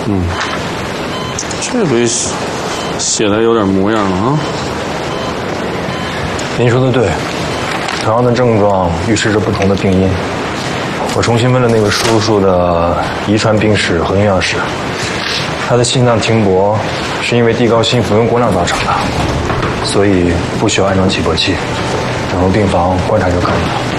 这回写的有点模样了啊。 您说的对，同样的症状预示着不同的病因。我重新问了那位叔叔的遗传病史和营养史，他的心脏停搏是因为地高辛服用过量造成的，所以不需要安装起搏器，等入病房观察就可以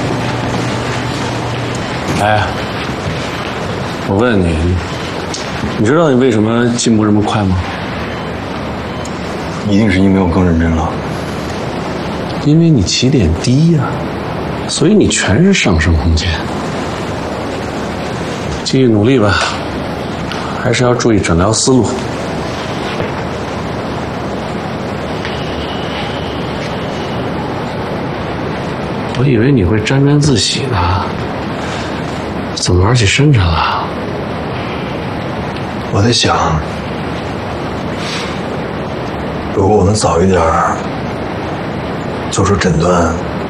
了。 哎，我问你，你知道你为什么进步这么快吗？ 一定是因为我更认真了。 因为你起点低呀，所以你全是上升空间。继续努力吧，还是要注意诊疗思路。我以为你会沾沾自喜呢，怎么玩起深沉了？ 我在想，如果我能早一点做出诊断，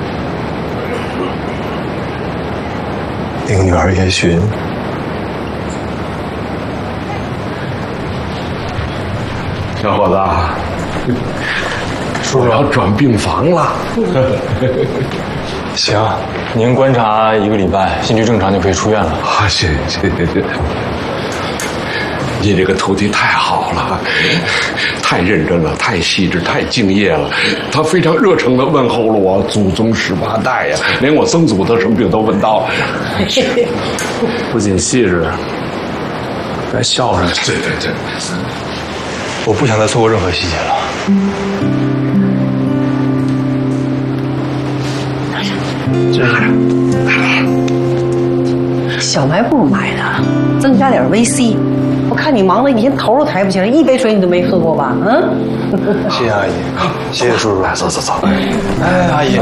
那个女孩也许…… 小伙子，叔叔要转病房了。 行，您观察1个礼拜，心律正常就可以出院了。 啊，谢谢。你这个徒弟太好了，太认真了，太细致，太敬业了。他非常热诚地问候了我祖宗18代呀，连我曾祖得什么病都问到了。 不仅细致，还孝顺。 对。 我不想再错过任何细节了。 小卖部买的，增加点维 C。我看你忙的一天头都抬不起来，一杯水你都没喝过吧？嗯。 谢谢阿姨，谢谢叔叔。 走。 哎，阿姨。